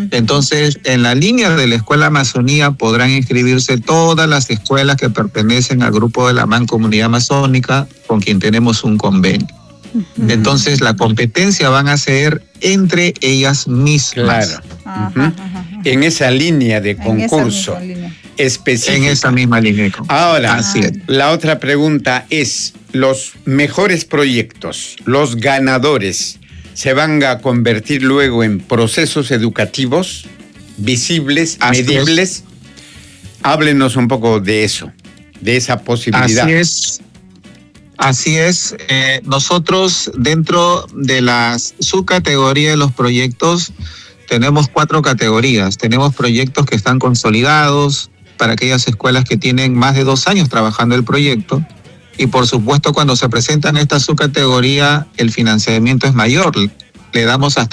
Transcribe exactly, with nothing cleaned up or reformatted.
Entonces, en la línea de la Escuela Amazonía podrán inscribirse todas las escuelas que pertenecen al grupo de la Mancomunidad Amazónica, con quien tenemos un convenio. Uh-huh. Entonces, la competencia van a ser entre ellas mismas. Claro. Ajá, uh-huh. ajá, ajá. En esa línea de concurso específica. En esa misma línea. Ahora, Así es. La otra pregunta es, los mejores proyectos, los ganadores, ¿se van a convertir luego en procesos educativos visibles, Así medibles? Es. Háblenos un poco de eso, de esa posibilidad. Así es. Así es. Eh, nosotros, dentro de la subcategoría de los proyectos, tenemos cuatro categorías. Tenemos proyectos que están consolidados para aquellas escuelas que tienen más de dos años trabajando el proyecto. Y por supuesto, cuando se presentan esta subcategoría, el financiamiento es mayor. Le damos hasta